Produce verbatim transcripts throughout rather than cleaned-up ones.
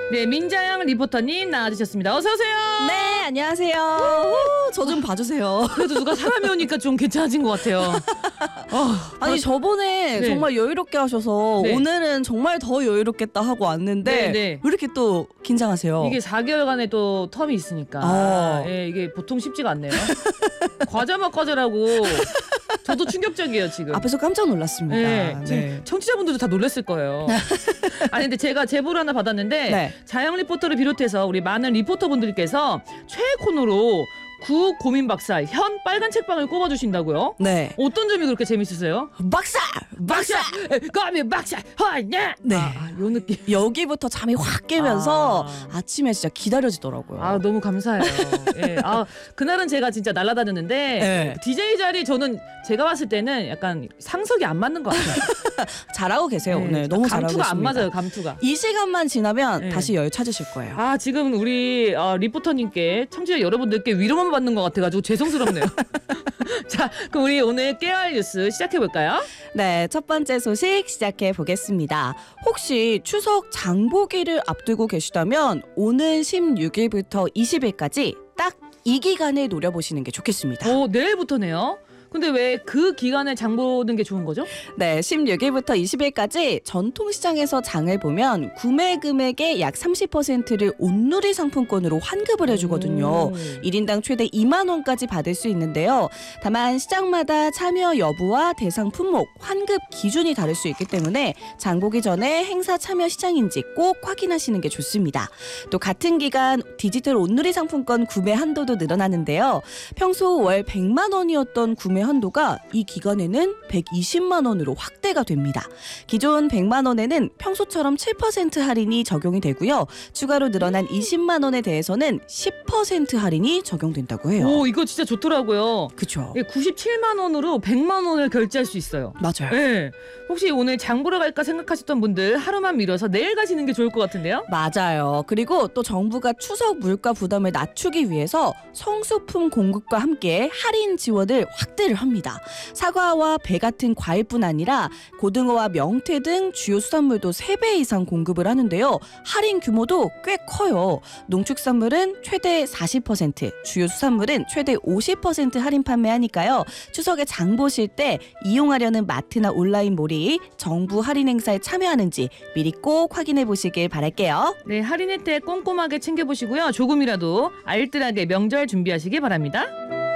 네, 민자영 리포터님 나와주셨습니다. 어서 오세요. 네, 안녕하세요. 저 좀 봐주세요. 그래도 누가 사람이 오니까 좀 괜찮아진 것 같아요. 어, 아니 저번에 네. 정말 여유롭게 하셔서 네. 오늘은 정말 더 여유롭겠다 하고 왔는데 네, 네. 왜 이렇게 또 긴장하세요? 이게 사 개월간의 또 텀이 있으니까 어. 예, 이게 보통 쉽지가 않네요. 과자 맛 과자라고 저도 충격적이에요 지금. 앞에서 깜짝 놀랐습니다. 네, 네. 지금 청취자분들도 다 놀랐을 거예요. 아니 근데 제가 제보를 하나 받았는데 네. 자영 리포터를 비롯해서 우리 많은 리포터분들께서 최애 코너로 구 고민 박사 현 빨간 책방을 꼽아주신다고요? 네. 어떤 점이 그렇게 재밌으세요? 박사! 박사! 고민 박사 허냐. 네. 아, 아, 요 느낌. 여기부터 잠이 확 깨면서 아. 아침에 진짜 기다려지더라고요. 아 너무 감사해요. 예. 아 그날은 제가 진짜 날아다녔는데 네. 디제이 자리 저는 제가 봤을 때는 약간 상석이 안 맞는 것 같아요. 잘하고 계세요. 네. 오늘 너무 잘하고 감투가 안 계십니다. 맞아요. 감투가. 이 시간만 지나면 네. 다시 여유 찾으실 거예요. 아 지금 우리 어, 리포터님께 청취자 여러분들께 위로만 받는 것 같아가지고 죄송스럽네요. 자 그럼 우리 오늘 깨알 뉴스 시작해 볼까요? 네, 첫 번째 소식 시작해 보겠습니다. 혹시 추석 장보기를 앞두고 계시다면 오는 십육 일부터 이십 일까지 딱 이 기간을 노려보시는 게 좋겠습니다. 오 내일부터네요. 근데 왜 그 기간에 장 보는 게 좋은 거죠? 네, 십육 일부터 이십 일까지 전통시장에서 장을 보면 구매 금액의 약 삼십 퍼센트를 온누리 상품권으로 환급을 해주거든요. 오. 일 인당 최대 이만 원까지 받을 수 있는데요. 다만 시장마다 참여 여부와 대상 품목, 환급 기준이 다를 수 있기 때문에 장 보기 전에 행사 참여 시장인지 꼭 확인하시는 게 좋습니다. 또 같은 기간 디지털 온누리 상품권 구매 한도도 늘어나는데요. 평소 월 백만 원이었던 구매 한도가 이 기간에는 백이십만 원으로 확대가 됩니다. 기존 백만 원에는 평소처럼 칠 퍼센트 할인이 적용이 되고요. 추가로 늘어난 이십만 원에 대해서는 십 퍼센트 할인이 적용된다고 해요. 오 이거 진짜 좋더라고요. 그렇죠. 예, 구십칠만 원으로 백만 원을 결제할 수 있어요. 맞아요. 네. 혹시 오늘 장 보러 갈까 생각하셨던 분들 하루만 미뤄서 내일 가시는 게 좋을 것 같은데요? 맞아요. 그리고 또 정부가 추석 물가 부담을 낮추기 위해서 성수품 공급과 함께 할인 지원을 확대를 합니다. 사과와 배 같은 과일뿐 아니라 고등어와 명태 등 주요 수산물도 세 배 이상 공급을 하는데요. 할인 규모도 꽤 커요. 농축산물은 최대 사십 퍼센트, 주요 수산물은 최대 오십 퍼센트 할인 판매하니까요. 추석에 장 보실 때 이용하려는 마트나 온라인몰이 정부 할인 행사에 참여하는지 미리 꼭 확인해 보시길 바랄게요. 네, 할인 혜택 꼼꼼하게 챙겨보시고요. 조금이라도 알뜰하게 명절 준비하시기 바랍니다.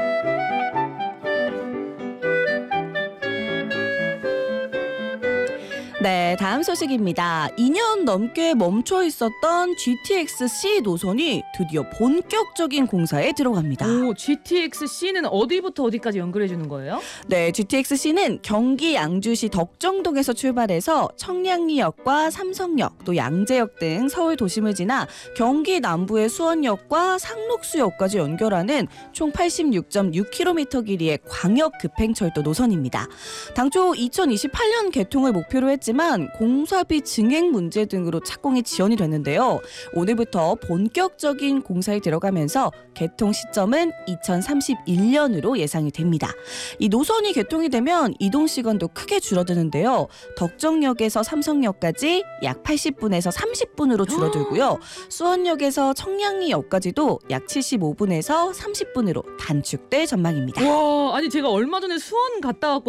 네, 다음 소식입니다. 이 년 넘게 멈춰 있었던 지티엑스씨 노선이 드디어 본격적인 공사에 들어갑니다. 오, 지티엑스씨는 어디부터 어디까지 연결해 주는 거예요? 네, 지티엑스씨는 경기 양주시 덕정동에서 출발해서 청량리역과 삼성역, 또 양재역 등 서울 도심을 지나 경기 남부의 수원역과 상록수역까지 연결하는 총 팔십육 점 육 킬로미터 길이의 광역 급행철도 노선입니다. 당초 이천이십팔 년 개통을 목표로 했지만 공사비 증액 문제 등으로 착공이 지연이 됐는데요. 오늘부터 본격적인 공사에 들어가면서 개통 시점은 이천삼십일 년으로 예상이 됩니다. 이 노선이 개통이 되면 이동 시간도 크게 줄어드는데요. 덕정역에서 삼성역까지 약 팔십 분에서 삼십 분으로 줄어들고요. 수원역에서 청량리역까지도 약 칠십오 분에서 삼십 분으로 단축될 전망입니다. 와, 아니 제가 얼마 전에 수원 갔다 왔거든요.